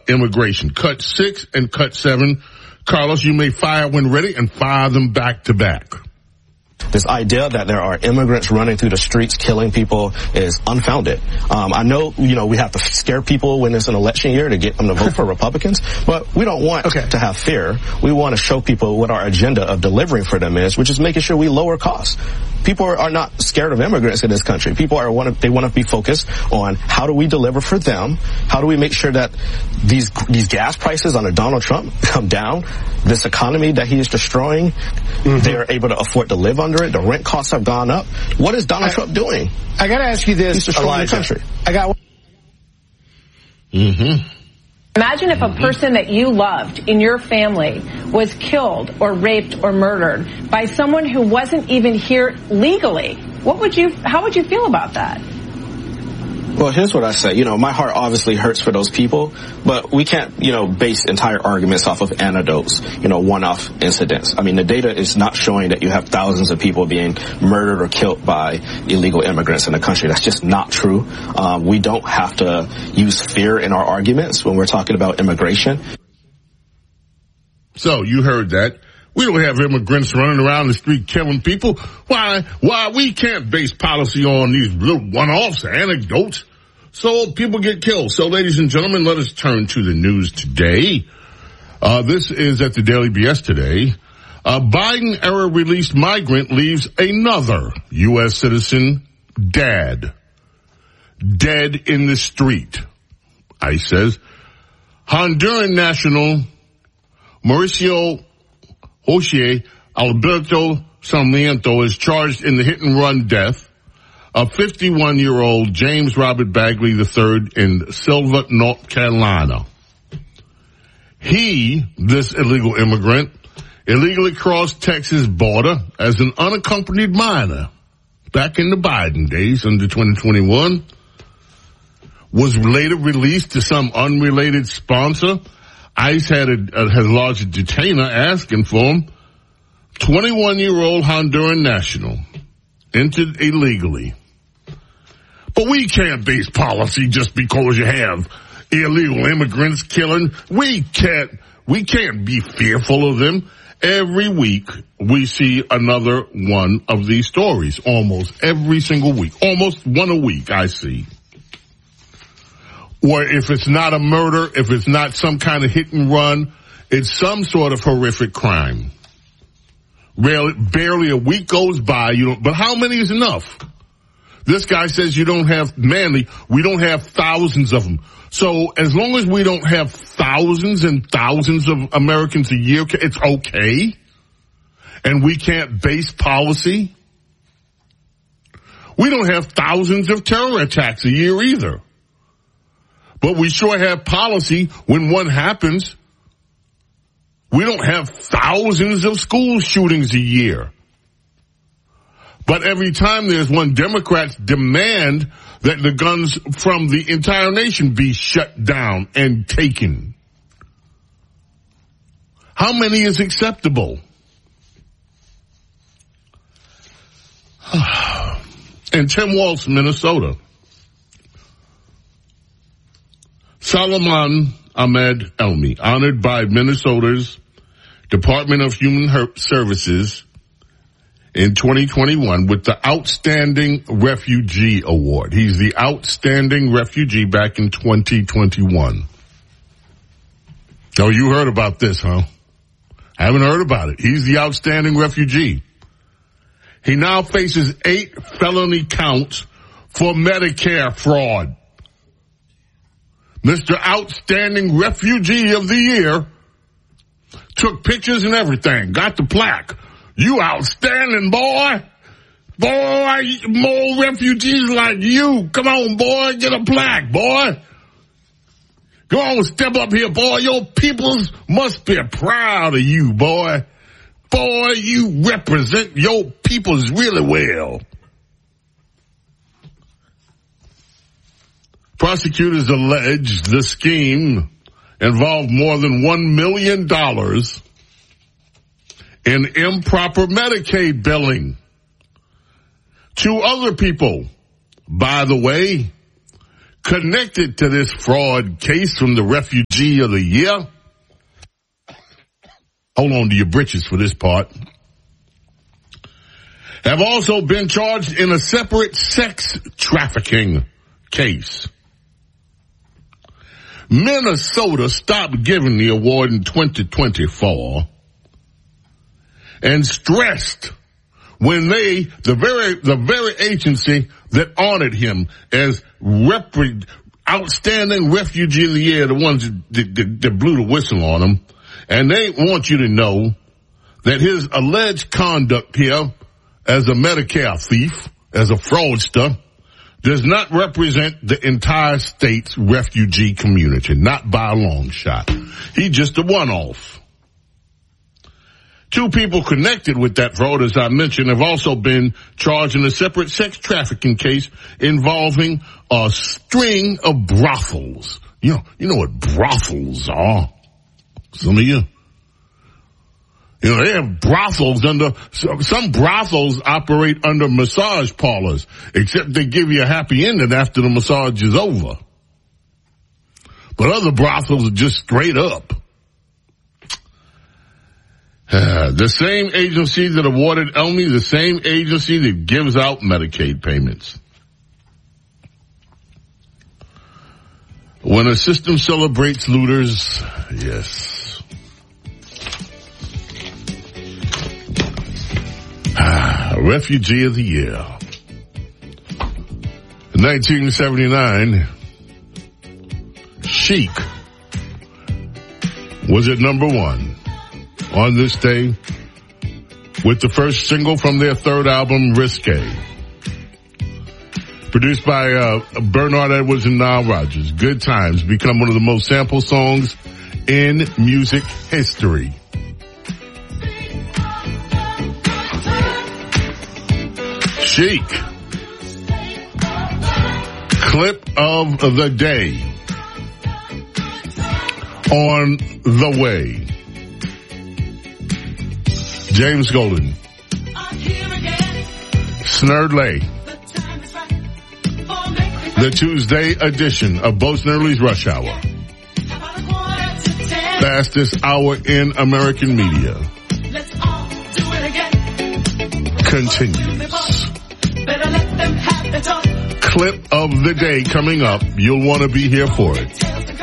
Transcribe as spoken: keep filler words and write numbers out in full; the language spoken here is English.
immigration. Cut six and cut seven. Carlos, you may fire when ready and fire them back to back. This idea that there are immigrants running through the streets killing people is unfounded. Um, I know, you know, we have to scare people when it's an election year to get them to vote for Republicans, but we don't want okay. to have fear. We want to show people what our agenda of delivering for them is, which is making sure we lower costs. People are, are not scared of immigrants in this country. People are want to, they want to be focused on how do we deliver for them? How do we make sure that these these gas prices under Donald Trump come down? This economy that he is destroying, mm-hmm. they are able to afford to live under it. The rent costs have gone up. What is Donald I, Trump doing? I got to ask you this, He's destroying the country. I got. Mm-hmm. Imagine if a person that you loved in your family was killed or raped or murdered by someone who wasn't even here legally. What would you, how would you feel about that? Well, here's what I say. You know, my heart obviously hurts for those people, but we can't, you know, base entire arguments off of anecdotes, you know, one-off incidents. I mean, the data is not showing that you have thousands of people being murdered or killed by illegal immigrants in the country. That's just not true. Um, we don't have to use fear in our arguments when we're talking about immigration. So you heard that. We don't have immigrants running around the street killing people. Why? Why we can't base policy on these little one-offs, anecdotes, so people get killed. So, ladies and gentlemen, let us turn to the news today. Uh, this is at the Daily B S today. A Biden era released migrant leaves another U S citizen dead. Dead in the street. ICE says Honduran national Mauricio Jose Alberto Sarmiento is charged in the hit-and-run death of fifty-one-year-old James Robert Bagley the third in Silva, North Carolina. He, this illegal immigrant, illegally crossed Texas border as an unaccompanied minor back in the Biden days under twenty twenty-one, was later released to some unrelated sponsor. ICE had a, uh, has lodged a detainer asking for him. twenty-one-year-old Honduran national entered illegally. But we can't base policy just because you have illegal immigrants killing. We can't, we can't be fearful of them. Every week we see another one of these stories. Almost every single week. Almost one a week I see. Or if it's not a murder, if it's not some kind of hit and run, it's some sort of horrific crime. Barely, barely a week goes by, you know, but how many is enough? This guy says you don't have, Manly, we don't have thousands of them. So as long as we don't have thousands and thousands of Americans a year, it's okay. And we can't base policy. We don't have thousands of terror attacks a year either. But we sure have policy when one happens. We don't have thousands of school shootings a year. But every time there's one, Democrats demand that the guns from the entire nation be shut down and taken. How many is acceptable? In Tim Walz, Minnesota, Solomon Ahmed Elmi, honored by Minnesota's Department of Human Services in twenty twenty-one with the Outstanding Refugee Award. He's the Outstanding Refugee back in twenty twenty-one. Oh, you heard about this, huh? I haven't heard about it. He's the Outstanding Refugee. He now faces eight felony counts for Medicare fraud. Mister Outstanding Refugee of the Year took pictures and everything, got the plaque. You outstanding, boy. Boy, more refugees like you. Come on, boy, get a plaque, boy. Go on, step up here, boy. Your peoples must be proud of you, boy. Boy, you represent your peoples really well. Prosecutors allege the scheme involved more than one million dollars in improper Medicaid billing. Two other people, by the way, connected to this fraud case from the Refugee of the Year. Hold on to your britches for this part. Have also been charged in a separate sex trafficking case. Minnesota stopped giving the award in twenty twenty-four and stressed when they, the very, the very agency that honored him as rep- outstanding refugee of the year, the ones that, that, that blew the whistle on him, and they want you to know that his alleged conduct here as a Medicare thief, as a fraudster, does not represent the entire state's refugee community, not by a long shot. He's just a one-off. Two people connected with that fraud, as I mentioned, have also been charged in a separate sex trafficking case involving a string of brothels. You know, you know what brothels are. Some of you. You know, they have brothels under, some brothels operate under massage parlors, except they give you a happy ending after the massage is over. But other brothels are just straight up. Uh, the same agency that awarded Elmy, the same agency that gives out Medicaid payments. When a system celebrates looters, yes. Ah, Refugee of the Year. In nineteen seventy-nine, Chic was at number one on this day with the first single from their third album, Risque. Produced by uh, Bernard Edwards and Nile Rodgers. Good Times become one of the most sampled songs in music history. Chic. Clip of the day. On the way. James Golden. Snerdley. The Tuesday edition of Bo Snerdley's Rush Hour. Fastest hour in American media. Continues. Clip of the day coming up. You'll want to be here for it.